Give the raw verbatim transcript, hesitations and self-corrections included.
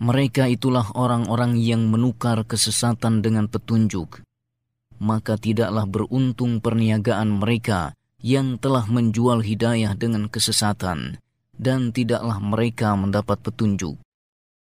Mereka itulah orang-orang yang menukar kesesatan dengan petunjuk. Maka tidaklah beruntung perniagaan mereka yang telah menjual hidayah dengan kesesatan, dan tidaklah mereka mendapat petunjuk.